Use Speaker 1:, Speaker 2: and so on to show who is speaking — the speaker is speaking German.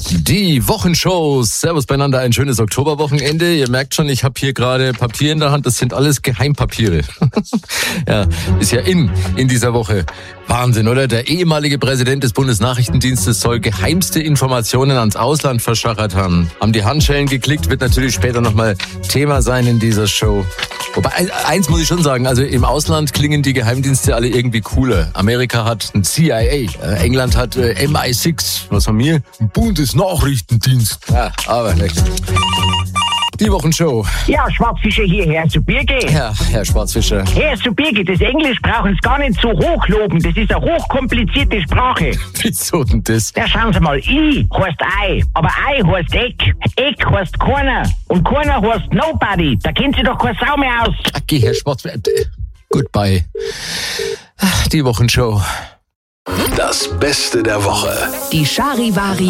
Speaker 1: Die Wochenshows. Servus beieinander, ein schönes Oktoberwochenende. Ihr merkt schon, ich habe hier gerade Papier in der Hand. Das sind alles Geheimpapiere. Ja, ist ja in dieser Woche. Wahnsinn, oder? Der ehemalige Präsident des Bundesnachrichtendienstes soll geheimste Informationen ans Ausland verschachert haben. Haben die Handschellen geklickt, wird natürlich später nochmal Thema sein in dieser Show. Wobei, eins muss ich schon sagen, also im Ausland klingen die Geheimdienste alle irgendwie cooler. Amerika hat ein CIA, England hat MI6, was haben wir? Ein Bundesnachrichtendienst. Ja, aber nicht. Die Wochenshow.
Speaker 2: Ja, Schwarzfischer hier, Herr zu Birge.
Speaker 1: Ja, Herr Schwarzfischer.
Speaker 2: Herr zu Birge, das Englisch brauchen Sie gar nicht so hochloben. Das ist eine hochkomplizierte Sprache.
Speaker 1: Wieso denn das?
Speaker 2: Ja, schauen Sie mal, I heißt Ei, aber Ei heißt Eck. Eck heißt keiner. Und keiner heißt Nobody. Da kennt sich doch keine Sau mehr aus.
Speaker 1: Okay, Herr Schwarzfischer. Goodbye. Die Wochenshow.
Speaker 3: Das Beste der Woche.
Speaker 4: Die Charivari